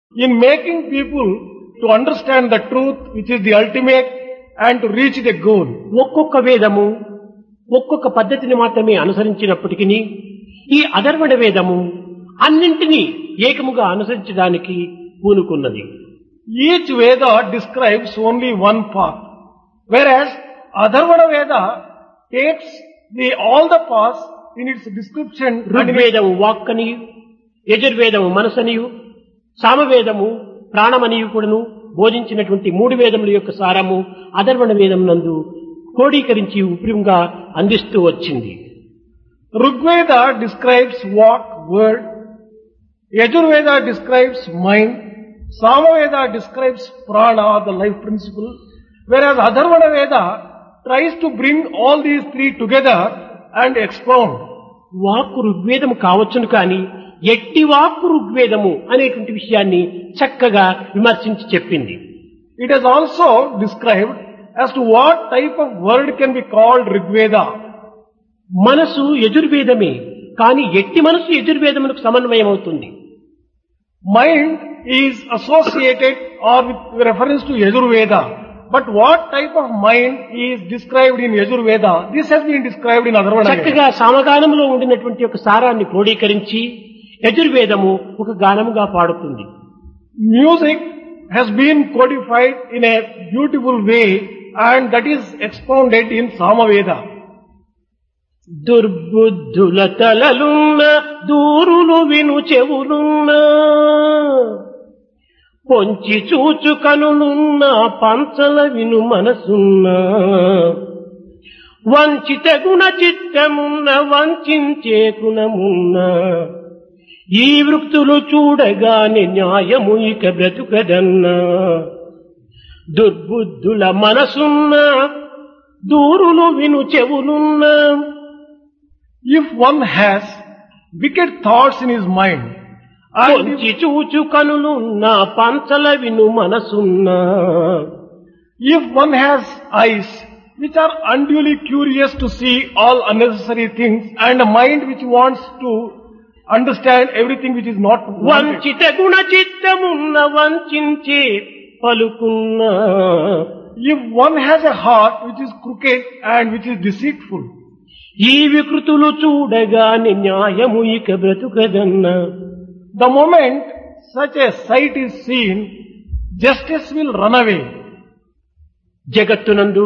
in making people to understand the truth, which is the ultimate, and to reach the goal. ఒక్కొక్క వేదము ఒక్కొక్క పద్ధతిని మాత్రమే అనుసరించినప్పటికీ ఈ అధర్వణ వేదము అన్నింటినీ ఏకముగా అనుసరించడానికి పూనుకున్నది. Each Veda describes only one path, whereas Atharvana Veda takes all the paths in its description. ఋగ్వేదము వాక్కనియు, యజుర్వేదము మనసనియు, సామవేదము ప్రాణమనియు కూడాను బోధించినటువంటి మూడు వేదముల యొక్క సారము అధర్వణ వేదం నందు క్రోడీకరించి ఉప్రియంగా అందిస్తూ వచ్చింది. Rigveda describes Vak, word. Yajurveda describes mind. Samaveda describes prana, the life principle. Whereas Atharvana Veda tries to bring all these three together and expound. వాక్కు ఋగ్వేదము కావచ్చును కానీ ఎట్టి వాక్కు ఋగ్వేదము అనేటువంటి విషయాన్ని చక్కగా విమర్శించి చెప్పింది. It is also described as to what type of word can be called Rigveda. మనసు యజుర్వేదమే కానీ ఎట్టి మనసు యజుర్వేదమునకు సమన్వయం అవుతుంది. Mind is associated or with reference to Yajurveda. But what type of mind is described in Yajurveda? This has been described in Atharvana Veda. చక్కగా సామగానములో ఉండినటువంటి ఒక సారాన్ని క్రోడీకరించి యజుర్వేదము ఒక గానముగా పాడుతుంది. Music has been codified in a beautiful way and that is expounded in Samaveda. దుర్బుద్ధుల తలలున్న దూరులు విను చెవులున్న పొంచి చూచు కనులున్న పంచల విను మనసున్న వంచిత గుణ చిత్తమున్న వంచే గుణమున్న ఈ వృత్తులు చూడగానే న్యాయము ఇక బ్రతుకదన్నా దుర్బుద్ధుల మనసున్న దూరులు విను చెవులున్న. If one has wicked thoughts in his mind, పొంచి చూచు కనులున్న పంచల విను మనసున్న, if one has eyes which are unduly curious to see all unnecessary things and a mind which wants to understand everything which is not wanted, వంచిత Guna చిత్తమున్న వంచే పలుకున్న, if one has a heart which is crooked and which is deceitful, ఈ వికృతులు చూడగానే న్యాయము ఇక బ్రతుకదన్నా. the moment such a sight is seen, justice will run away. జగత్తునందు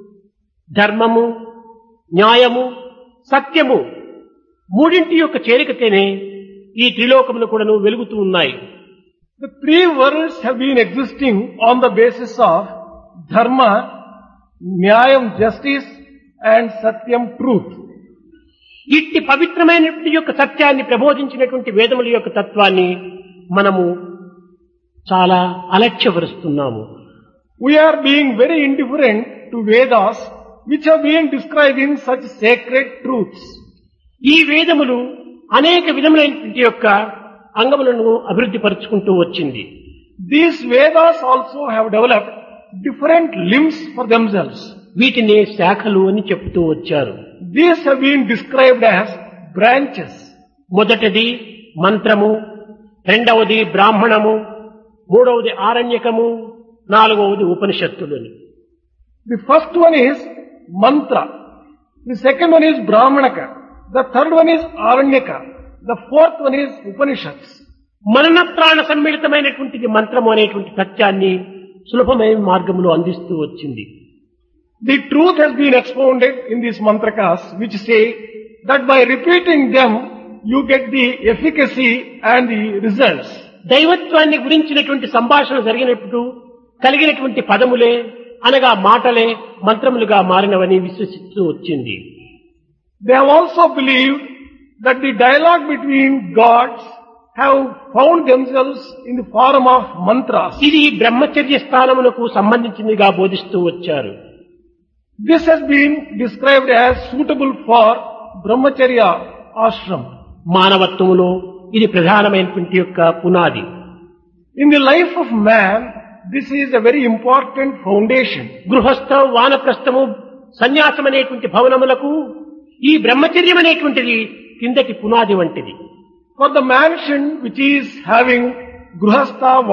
ధర్మము, న్యాయము, సత్యము మూడింటి యొక్క చేరికతేనే ఈ త్రిలోకములు కూడాను వెలుగుతూ ఉన్నాయి. The three worlds have been existing on the basis of dharma, nyayam, justice, and satyam, truth. ఇట్టి పవిత్రమైనటువంటి యొక్క సత్యాన్ని ప్రబోధించినటువంటి వేదముల యొక్క తత్వాన్ని మనము చాలా అలక్ష్యపరుస్తున్నాము. We are being very indifferent to Vedas which have been describing such sacred truths. ఈ వేదములు అనేక విధములైనటువంటి యొక్క అంగములను అభివృద్ధి పరుచుకుంటూ వచ్చింది. These Vedas also have developed different limbs for themselves. వీటిని శాఖలు అని చెప్తూ వచ్చారు. These have been described as branches. మొదటిది మంత్రము, రెండవది బ్రాహ్మణము, మూడవది ఆరణ్యకము, నాలుగవది ఉపనిషత్తులు. The first one is mantra. The second one is brahmanaka. The third one is aranyaka. The fourth one is Upanishads. మనన ప్రాణ సమ్మిళితమైనటువంటిది మంత్రము అనేటువంటి సత్యాన్ని సులభమైన మార్గంలో అందిస్తూ వచ్చింది. The truth has been expounded in these mantrakas which say that by repeating them you get the efficacy and the results. దైవత్వాన్ని గురించినటువంటి సంభాషణ జరిగినప్పుడు కలిగినటువంటి పదములే అనగా మాటలే మంత్రములుగా మారినవని విశ్వసిస్తూ వచ్చింది. They have also believed that the dialogue between gods have found themselves in the form of mantras. ఇది బ్రహ్మచర్య స్థానములకు సంబంధించినదిగా బోధిస్తూ వచ్చారు. This has been described as suitable for brahmacharya ashram. మానవత్వములో ఇది ప్రధానమైనటువంటి యొక్క పునాది. In the life of man, this is a very important foundation. గృహస్థ, వానప్రస్థము, సన్యాసం అనేటువంటి భవనములకు ఈ బ్రహ్మచర్యం అనేటువంటిది కిందటి పునాది వంటిది. For the mansion which is having grihastha,